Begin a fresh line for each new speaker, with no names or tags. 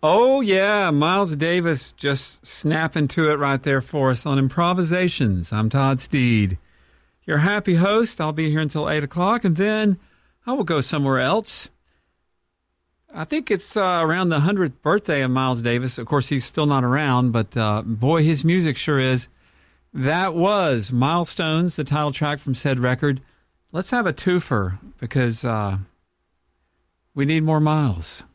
Oh, yeah, Miles Davis just snapping to it right there for us on Improvisations. I'm Todd Steed, your happy host. I'll be here until 8 o'clock, and then I will go somewhere else. I think it's around the 100th birthday of Miles Davis. Of course, he's still not around, but boy, his music sure is. That was Milestones, the title track from said record. Let's have a twofer because we need more miles.